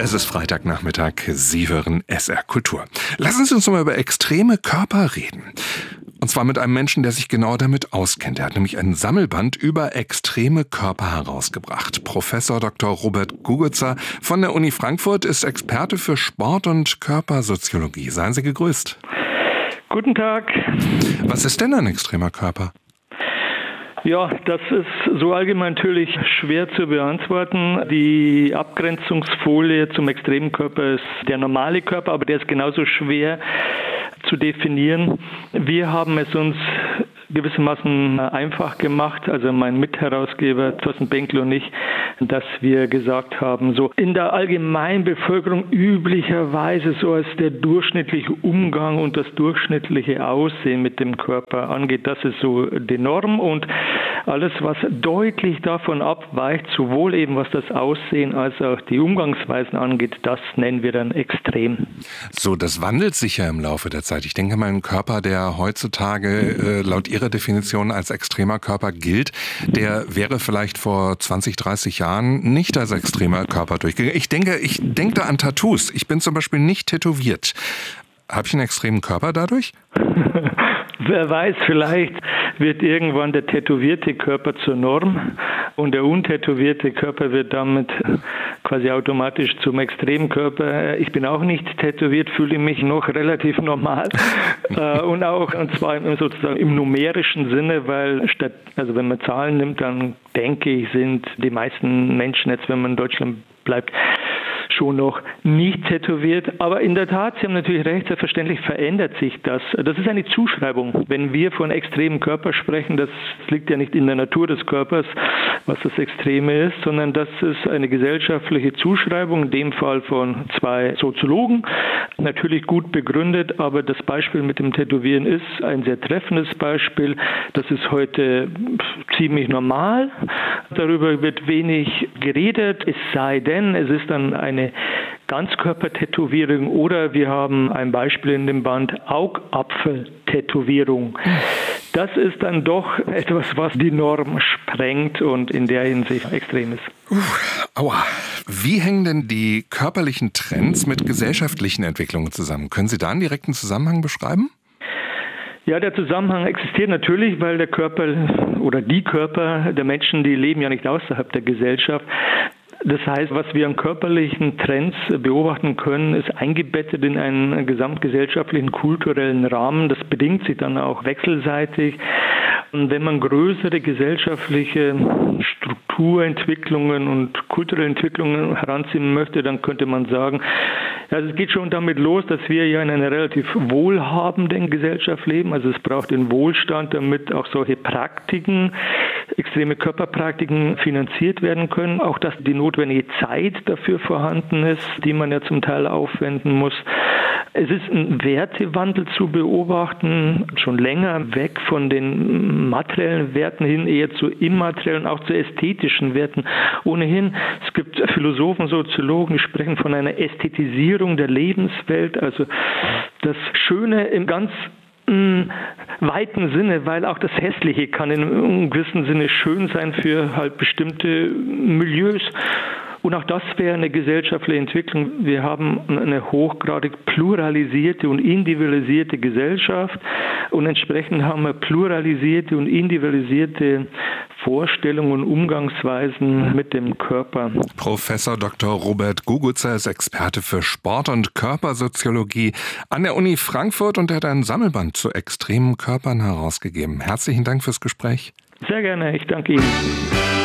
Es ist Freitagnachmittag, Sie hören SR Kultur. Lassen Sie uns mal über extreme Körper reden. Und zwar mit einem Menschen, der sich genau damit auskennt. Er hat nämlich ein Sammelband über extreme Körper herausgebracht. Professor Dr. Robert Guguza von der Uni Frankfurt ist Experte für Sport- und Körpersoziologie. Seien Sie gegrüßt. Guten Tag. Was ist denn ein extremer Körper? Ja, das ist so allgemein natürlich schwer zu beantworten. Die Abgrenzungsfolie zum extremen Körper ist der normale Körper, aber der ist genauso schwer zu definieren. Wir haben es uns gewissermaßen einfach gemacht, also mein Mitherausgeber Thorsten Benkel und ich, dass wir gesagt haben, so in der allgemeinen Bevölkerung üblicherweise so als der durchschnittliche Umgang und das durchschnittliche Aussehen mit dem Körper angeht, das ist so die Norm, und alles, was deutlich davon abweicht, sowohl eben was das Aussehen als auch die Umgangsweisen angeht, das nennen wir dann extrem. So, das wandelt sich ja im Laufe der Zeit. Ich denke mal, ein Körper, der heutzutage laut Ihrer Definition als extremer Körper gilt, der wäre vielleicht vor 20, 30 Jahren nicht als extremer Körper durchgegangen. Ich denke da an Tattoos. Ich bin zum Beispiel nicht tätowiert. Habe ich einen extremen Körper dadurch? Wer weiß, vielleicht wird irgendwann der tätowierte Körper zur Norm und der untätowierte Körper wird damit quasi automatisch zum extremen Körper. Ich bin auch nicht tätowiert, fühle mich noch relativ normal und zwar sozusagen im numerischen Sinne, weil also wenn man Zahlen nimmt, dann denke ich, sind die meisten Menschen jetzt, wenn man in Deutschland bleibt, schon noch nicht tätowiert. Aber in der Tat, Sie haben natürlich recht, selbstverständlich verändert sich das. Das ist eine Zuschreibung. Wenn wir von extremem Körper sprechen, das liegt ja nicht in der Natur des Körpers, was das Extreme ist, sondern das ist eine gesellschaftliche Zuschreibung, in dem Fall von zwei Soziologen, natürlich gut begründet, aber das Beispiel mit dem Tätowieren ist ein sehr treffendes Beispiel. Das ist heute ziemlich normal. Darüber wird wenig geredet, es sei denn, es ist dann eine Ganzkörpertätowierung oder wir haben ein Beispiel in dem Band Augapfeltätowierung. Das ist dann doch etwas, was die Norm sprengt und in der Hinsicht extrem ist. Aua. Wie hängen denn die körperlichen Trends mit gesellschaftlichen Entwicklungen zusammen? Können Sie da einen direkten Zusammenhang beschreiben? Ja, der Zusammenhang existiert natürlich, weil der Körper oder die Körper der Menschen, die leben ja nicht außerhalb der Gesellschaft. Das heißt, was wir an körperlichen Trends beobachten können, ist eingebettet in einen gesamtgesellschaftlichen kulturellen Rahmen. Das bedingt sich dann auch wechselseitig. Und wenn man größere gesellschaftliche Strukturentwicklungen und kulturelle Entwicklungen heranziehen möchte, dann könnte man sagen, also es geht schon damit los, dass wir ja in einer relativ wohlhabenden Gesellschaft leben. Also es braucht den Wohlstand, damit auch solche Praktiken, extreme Körperpraktiken finanziert werden können. Auch dass die notwendige Zeit dafür vorhanden ist, die man ja zum Teil aufwenden muss. Es ist ein Wertewandel zu beobachten, schon länger weg von den materiellen Werten hin, eher zu immateriellen, auch zu ästhetischen Werten. Ohnehin, es gibt Philosophen, Soziologen, die sprechen von einer Ästhetisierung der Lebenswelt, also das Schöne im ganz weiten Sinne, weil auch das Hässliche kann in einem gewissen Sinne schön sein für halt bestimmte Milieus. Und auch das wäre eine gesellschaftliche Entwicklung. Wir haben eine hochgradig pluralisierte und individualisierte Gesellschaft und entsprechend haben wir pluralisierte und individualisierte Vorstellungen und Umgangsweisen mit dem Körper. Professor Dr. Robert Guguza ist Experte für Sport- und Körpersoziologie an der Uni Frankfurt und er hat ein Sammelband zu extremen Körpern herausgegeben. Herzlichen Dank fürs Gespräch. Sehr gerne, ich danke Ihnen.